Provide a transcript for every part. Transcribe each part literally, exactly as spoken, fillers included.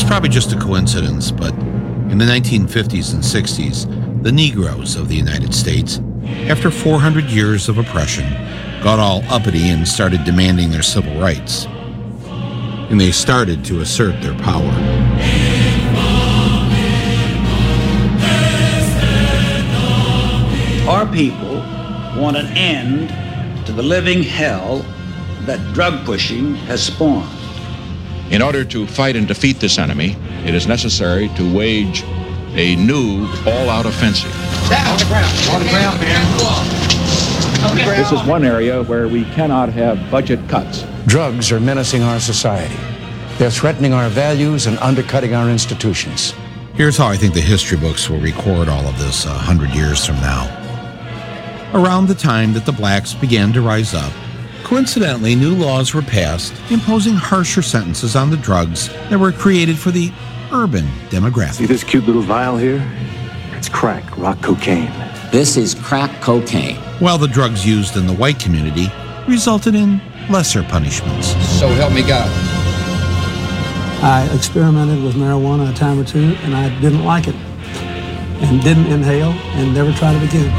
probably just a coincidence, but in the nineteen fifties and sixties, the Negroes of the United States, after four hundred years of oppression, got all uppity and started demanding their civil rights. And they started to assert their power. Our people want an end to the living hell that drug pushing has spawned. In order to fight and defeat this enemy, it is necessary to wage a new all-out offensive. Down on the ground. On the ground, man. This is one area where we cannot have budget cuts. Drugs are menacing our society. They're threatening our values and undercutting our institutions. Here's how I think the history books will record all of this a hundred years from now. Around the time that the blacks began to rise up, coincidentally, new laws were passed imposing harsher sentences on the drugs that were created for the urban demographic. See this cute little vial here? It's crack, rock cocaine. This is crack cocaine. While the drugs used in the white community resulted in lesser punishments. So help me God. I experimented with marijuana a time or two, and I didn't like it, and didn't inhale, and never tried it again.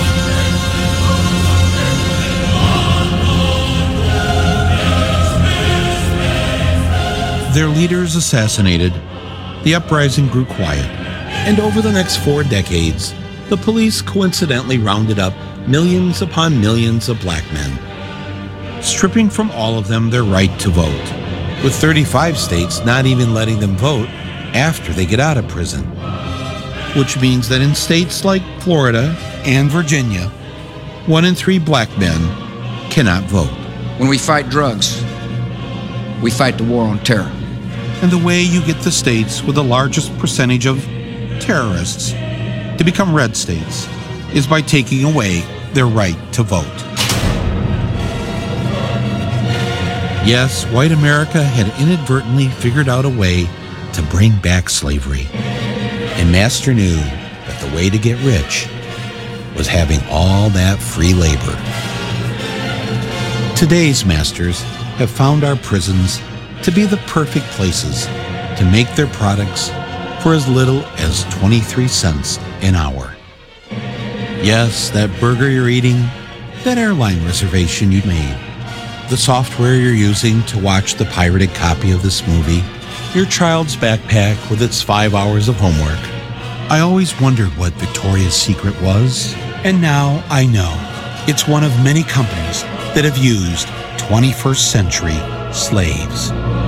Their leaders assassinated, the uprising grew quiet, and over the next four decades, the police coincidentally rounded up millions upon millions of black men, stripping from all of them their right to vote, with thirty-five states not even letting them vote after they get out of prison. Which means that in states like Florida and Virginia, one in three black men cannot vote. When we fight drugs, we fight the war on terror. And the way you get the states with the largest percentage of terrorists to become red states is by taking away their right to vote. Yes, white America had inadvertently figured out a way to bring back slavery. And Master knew that the way to get rich was having all that free labor. Today's masters have found our prisons to be the perfect places to make their products for as little as twenty-three cents an hour. Yes, that burger you're eating, that airline reservation you made, the software you're using to watch the pirated copy of this movie, your child's backpack with its five hours of homework. I always wondered what Victoria's Secret was, and now I know. It's one of many companies that have used twenty-first century slaves.